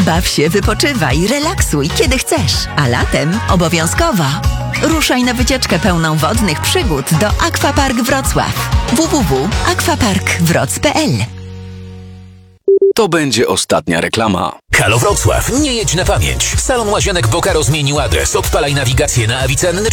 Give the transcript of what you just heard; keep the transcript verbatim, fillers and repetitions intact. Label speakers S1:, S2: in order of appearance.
S1: Baw się, wypoczywaj, relaksuj, kiedy chcesz. A latem obowiązkowo. Ruszaj na wycieczkę pełną wodnych przygód do Aquapark Wrocław. w w w kropka aquapark wroc kropka p l.
S2: To będzie ostatnia reklama.
S3: Halo Wrocław, nie jedź na pamięć. Salon Łazienek Bokaro zmienił adres. Odpalaj nawigację na Avicenny